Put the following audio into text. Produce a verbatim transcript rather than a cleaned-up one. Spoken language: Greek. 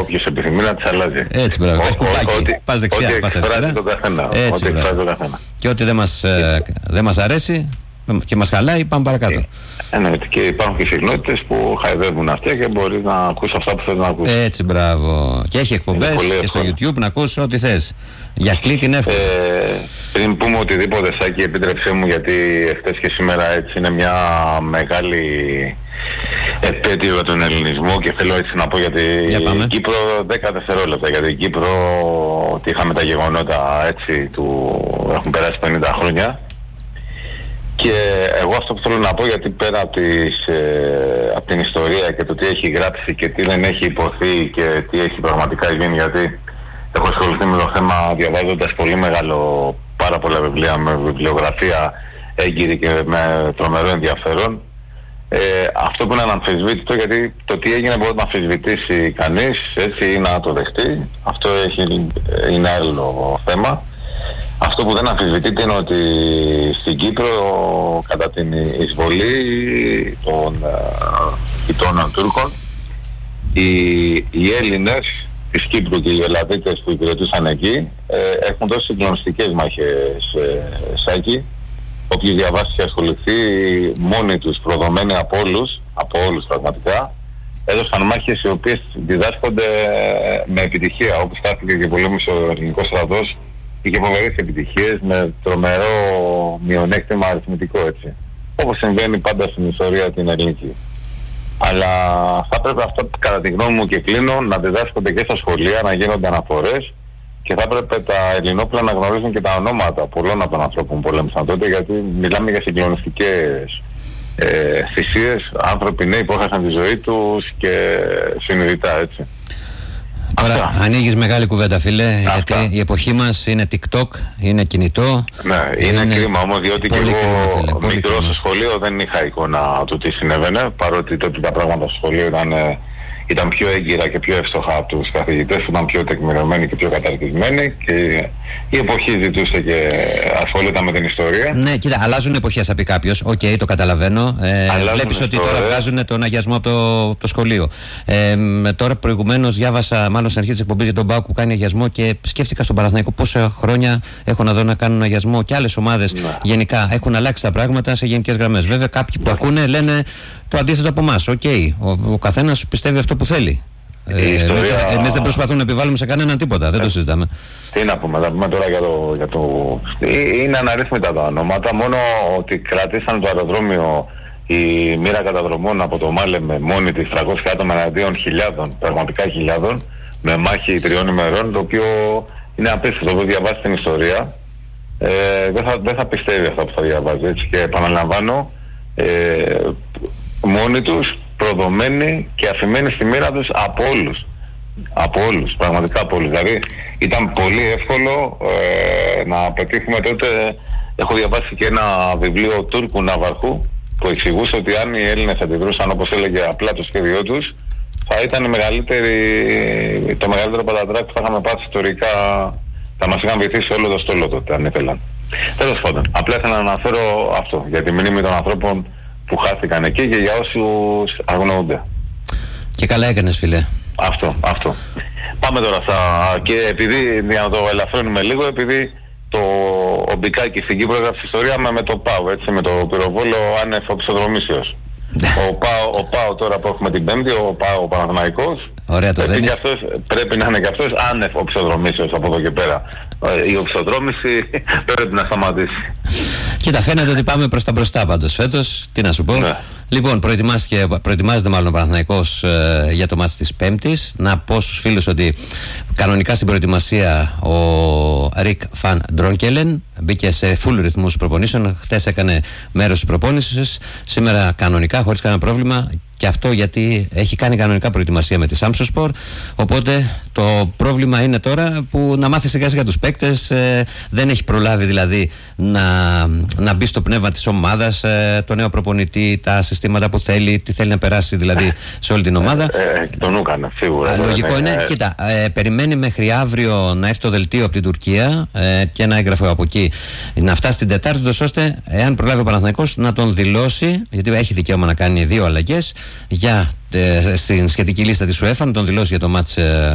όποιος επιθυμεί να τις αλλάζει. Έτσι, μπράβο. Έχει κουμπάκι. Πας δεξιά, ό,τι πας εκφράζει αριστερά. τον καθένα. Έτσι, Ό,τι εκφράζει τον καθένα. Και ό,τι δεν μας, ε, δεν μας αρέσει και μας χαλάει, πάμε παρακάτω. Εννοείται. Και υπάρχουν και συχνότητες που χαϊδεύουν αυτιά και μπορείς να ακούσεις αυτά που θες να ακούσεις. Έτσι, μπράβο. Και έχει εκπομπές και στο YouTube να ακούσεις ό,τι θες. Για κλικ είναι εύκολο. Ε, πριν πούμε οτιδήποτε, Σάκη, επίτρεψέ μου, γιατί χθες και σήμερα έτσι είναι μια μεγάλη επέτειο για τον ελληνισμό και θέλω έτσι να πω γιατί η Κύπρο δέκα δευτερόλεπτα, γιατί η Κύπρο ότι είχαμε τα γεγονότα έτσι του έχουν περάσει πενήντα χρόνια. Και εγώ αυτό που θέλω να πω, γιατί πέρα από, τις, ε, από την ιστορία και το τι έχει γράψει και τι δεν έχει υποθεί και τι έχει πραγματικά γίνει, γιατί έχω ασχοληθεί με το θέμα διαβάζοντας πολύ μεγάλο, πάρα πολλά βιβλία με βιβλιογραφία έγκυρη και με τρομερό ενδιαφέρον. Ε, αυτό που είναι αναμφισβήτητο, γιατί το τι έγινε μπορεί να αμφισβητήσει κανείς έτσι ή να το δεχτεί, αυτό έχει, είναι άλλο θέμα. Αυτό που δεν αμφισβητείται είναι ότι στην Κύπρο κατά την εισβολή των γειτόνων Τούρκων οι, οι Έλληνες της Κύπρου και οι Ελλαδίτες που υπηρετούσαν εκεί ε, έχουν δώσει συγκλονιστικές μάχες, ε, Σάκη. Όποιος διαβάσει και ασχοληθεί μόνοι τους, προδομένοι από όλους, από όλους πραγματικά, έδωσαν μάχες οι οποίες διδάσκονται με επιτυχία, όπως στάθηκε και πολέμησε ο ελληνικός στρατός. Είχε φοβερές επιτυχίες με τρομερό μειονέκτημα αριθμητικό, έτσι. Όπως συμβαίνει πάντα στην ιστορία την ελληνική. Αλλά θα πρέπει αυτό, κατά τη γνώμη μου και κλείνω, να διδάσκονται και στα σχολεία, να γίνονται αναφορές και θα έπρεπε τα ελληνόπλα να γνωρίζουν και τα ονόματα πολλών από των ανθρώπων που πολέμησαν τότε, γιατί μιλάμε για συγκλονιστικές ε, θυσίες, άνθρωποι νέοι που έχασαν τη ζωή τους και συνειδητά, έτσι. Τώρα Αυτά. ανοίγεις μεγάλη κουβέντα, φίλε, Αυτά. γιατί η εποχή μας είναι TikTok, είναι κινητό. Ναι, είναι, είναι κρίμα όμως, διότι και εγώ κρίμα, μικρό στο σχολείο δεν είχα εικόνα του τι συνέβαινε, παρότι τότε τα πράγματα στο σχολείο ήταν, ήταν πιο έγκυρα και πιο εύστοχα από τους καθηγητές που ήταν πιο τεκμηριωμένοι και πιο καταρτισμένοι και η εποχή ζητούσε και ασχολείται με την ιστορία. Ναι, κοίτα, αλλάζουν εποχές, θα πει κάποιος. Οκ, okay, το καταλαβαίνω. Ε, βλέπεις ότι τώρα βγάζουν τον αγιασμό από το, το σχολείο. Ε, τώρα προηγουμένως διάβασα, μάλλον στην αρχή της εκπομπής, για τον ΠΑΟΚ που κάνει αγιασμό και σκέφτηκα στον Παναθηναϊκό πόσα χρόνια έχω να δω να κάνουν αγιασμό και άλλες ομάδες. Ναι. Γενικά έχουν αλλάξει τα πράγματα σε γενικές γραμμές. Βέβαια, κάποιοι που ναι. ακούνε λένε το αντίθετο από εμάς. Οκ, okay, ο, ο καθένας πιστεύει αυτό που θέλει. Ε, ιστορία... Εμείς δεν προσπαθούμε να επιβάλλουμε σε κανέναν τίποτα, δεν ε, το συζητάμε. Τι να πούμε, θα πούμε τώρα για το, για το... Είναι αναρρύθμιτα τα ονόματα, μόνο ότι κρατήσαν το αεροδρόμιο η μοίρα καταδρομών από το Μάλεμε μόνη της τριακόσια άτομα εναντίον χιλιάδων, πραγματικά χιλιάδων, με μάχη τριών ημερών, το οποίο είναι απίστευτο. Όπως διαβάσει την ιστορία, ε, δεν, θα, δεν θα πιστεύει αυτά που θα διαβάζει, έτσι. Και επαναλαμβάνω, ε, μόνοι τους, προδομένοι και αφημένοι στη μοίρα τους από όλους. Από όλους, πραγματικά από όλους. Δηλαδή ήταν πολύ εύκολο ε, να πετύχουμε τότε. Έχω διαβάσει και ένα βιβλίο Τούρκου ναυαρχού που εξηγούσε ότι αν οι Έλληνες αντιδρούσαν όπως έλεγε απλά το σχέδιό τους, θα ήταν η μεγαλύτερη, το μεγαλύτερο πατατράκ που θα είχαμε πάθει ιστορικά, θα μας είχαν βοηθήσει όλο το στόλο τότε αν ήθελαν. Τέλος πάντων, απλά ήθελα να αναφέρω αυτό για τη μνήμη των ανθρώπων που χάθηκαν εκεί και για όσους αγνοούνται. Και καλά έκανες, φίλε. Αυτό, αυτό. Πάμε τώρα στα... και επειδή, για να το ελαφρύνουμε λίγο, επειδή το ο Μπικάκης στην Κύπρο έγραψε ιστορία με, με το ΠΑΟ, έτσι, με το πυροβόλο άνευ οψοδρομήσεως. ο, ΠΑΟ, ο ΠΑΟ τώρα που έχουμε την Πέμπτη, ο ΠΑΟ ο Παναθηναϊκός, ωραία, το πρέπει, αυτός, πρέπει να είναι και αυτός άνευ οψοδρομήσεως από εδώ και πέρα. Η οψοδρόμηση πρέπει να σταματήσει. Κοίτα, φαίνεται ότι πάμε προς τα μπροστά πάντως φέτος, τι να σου πω. Ναι. Λοιπόν, προετοιμάζεται μάλλον ο Παναθηναϊκός ε, για το μάτς της Πέμπτης. Να πω στους φίλους ότι κανονικά στην προετοιμασία ο Ρικ Φαν Ντρόνκελεν μπήκε σε full ρυθμούς προπονήσεων. Χτες έκανε μέρος της προπόνησης. Σήμερα κανονικά, χωρίς κανένα πρόβλημα. Και αυτό γιατί έχει κάνει κανονικά προετοιμασία με τη Σάμσοσπορ. Οπότε το πρόβλημα είναι τώρα που να μάθει σιγά σιγά τους παίκτες. Ε, δεν έχει προλάβει δηλαδή να, να μπει στο πνεύμα της ομάδας, ε, το νέο προπονητή, τα συστήματα που θέλει, τι θέλει να περάσει δηλαδή σε όλη την ομάδα. Ε, ε, τον ούκανε, σίγουρα. Ε, λογικό ε, είναι. Ε, Κοίτα, ε, περιμένει μέχρι αύριο να έρθει το δελτίο από την Τουρκία ε, και ένα έγγραφο από εκεί να φτάσει την Τετάρτη, τόσο ώστε εάν προλάβει ο Παναθηναϊκός να τον δηλώσει, γιατί έχει δικαίωμα να κάνει δύο αλλαγές για, ε, στην σχετική λίστα της UEFA, να τον δηλώσει για το μάτς